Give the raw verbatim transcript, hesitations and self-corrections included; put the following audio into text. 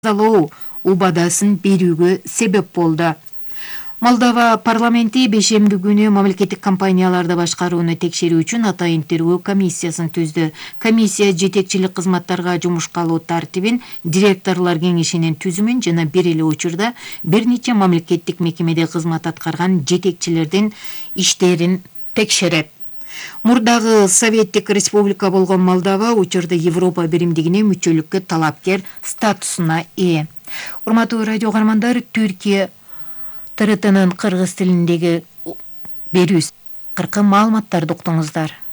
жазалоо убадасын берүүгө себеп болду. Молдова парламенти бейшемби күнү мамлекеттик компанияларды башкарууну текшерүү үчүн атайын тергөө комиссиясын түздү. Комиссия жетекчилик кызматтарга жумушка алуу тартибин, директорлор кеңешинин түзүмүн жана бир эле учурда бир нече мамлекеттик мекемеде кызмат аткарган жетекчилердин иштерин текшерет. Мурдагы советтик республика болгон Молдова учурда Европа биримдигине мүчөлүккө талапкер статусуна ээ. Урматтуу радио каармандар, Түркия ТРТнын кыргыз тилиндеги берүүсү кыркы маалыматтарды уктуңуздар.